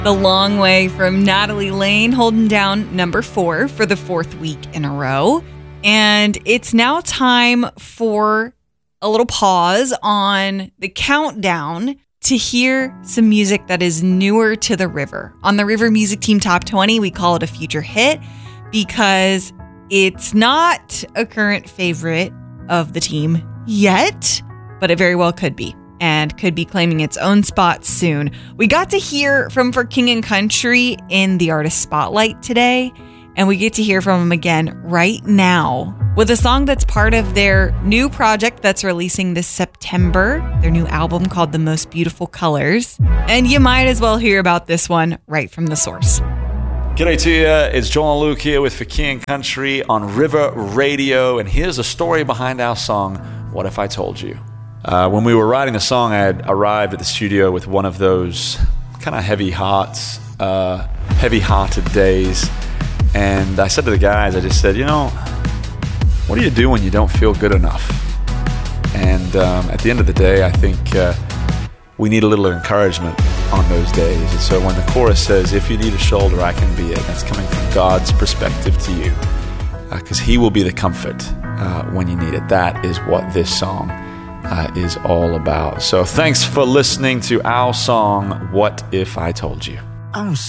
The Long Way from Natalie Lane, holding down number 4 for the 4th week in a row. And it's now time for a little pause on the countdown to hear some music that is newer to the River. On the River Music Team Top 20, we call it a future hit because it's not a current favorite of the team yet, but it very well could be, and could be claiming its own spot soon. We got to hear from For King and Country in the Artist Spotlight today, and we get to hear from them again right now with a song that's part of their new project that's releasing this September, their new album called The Most Beautiful Colors. And you might as well hear about this one right from the source. G'day to you. It's John Luke here with For King and Country on River Radio. And here's the story behind our song, What If I Told You? When we were writing the song, I had arrived at the studio with one of those kind of heavy-hearted days. And I said to the guys, I just said, what do you do when you don't feel good enough? And at the end of the day, I think we need a little encouragement on those days. And so when the chorus says, if you need a shoulder, I can be it, that's coming from God's perspective to you. Because He will be the comfort when you need it. That is what this song is all about. So thanks for listening to our song, What If I Told You? I'm